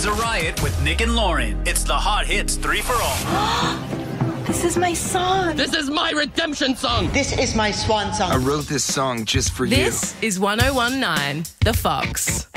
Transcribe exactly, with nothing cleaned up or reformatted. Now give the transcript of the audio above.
Raise a Riot with Nick and Lauren. It's the Hot Hits three for all. This is my song. This is my redemption song. This is my swan song. I wrote this song just for you. This is one oh one nine The Fox.